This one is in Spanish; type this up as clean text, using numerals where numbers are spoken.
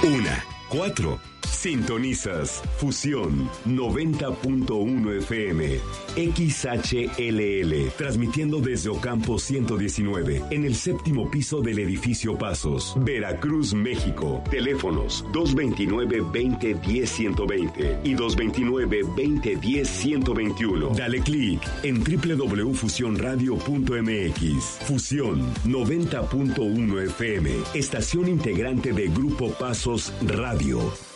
4. Sintonizas Fusión 90.1 FM XHLL, transmitiendo desde Ocampo 119, en el séptimo piso del edificio Pasos, Veracruz, México. Teléfonos 229-2010-120 y 229-2010-121. Dale clic en www.fusionradio.mx. Fusión 90.1 FM, estación integrante de Grupo Pasos Radio.